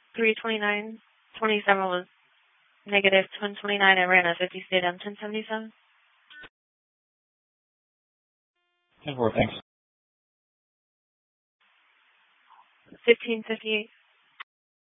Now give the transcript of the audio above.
329.27 was negative 1029. I ran a 50 stayed on 1077. 10-4, thanks. 1558.